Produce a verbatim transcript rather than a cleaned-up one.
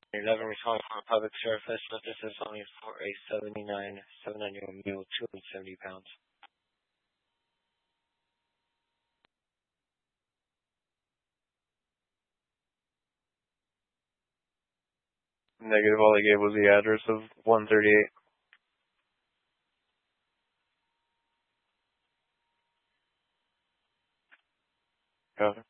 eleven response on a public surface, but this is only for a seventy-nine, seven-year-old male, two hundred seventy pounds. Negative, all I gave was the address of one thirty-eight. Copy.